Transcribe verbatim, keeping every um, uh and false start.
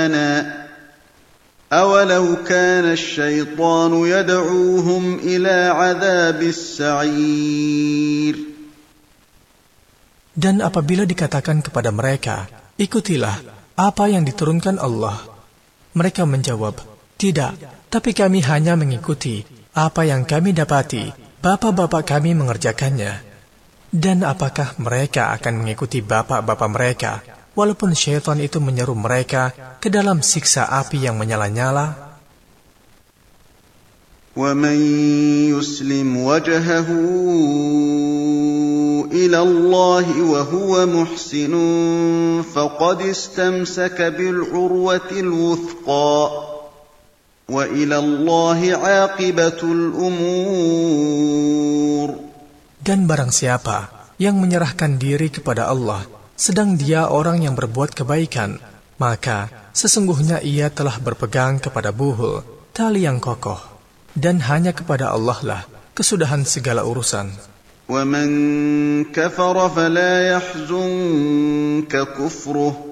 أَوَلَوْ كَانَ الشَّيْطَانُ يَدْعُوهُمْ إِلَى عَذَابِ السَّعِيرِ. Dan apabila dikatakan kepada mereka, ikutilah apa yang diturunkan Allah, mereka menjawab, tidak, tapi kami hanya mengikuti apa yang kami dapati bapak-bapak kami mengerjakannya. Dan apakah mereka akan mengikuti bapak-bapak mereka, walaupun syaitan itu menyeru mereka ke dalam siksa api yang menyala-nyala? وَمَنْ يُسْلِمْ وَجْهَهُ إِلَى اللَّهِ وَهُوَ مُحْسِنٌ فَقَدِ اسْتَمْسَكَ بِالْعُرْوَةِ الْوُثْقَى وَإِلَى اللَّهِ عَاقِبَةُ الْأُمُورِ. Dan barang siapa yang menyerahkan diri kepada Allah, sedang dia orang yang berbuat kebaikan, maka sesungguhnya ia telah berpegang kepada buhul, tali yang kokoh, dan hanya kepada Allah lah kesudahan segala urusan. وَمَنْ كَفَرَ فَلَا يَحْزُنْكَ كُفْرُهُ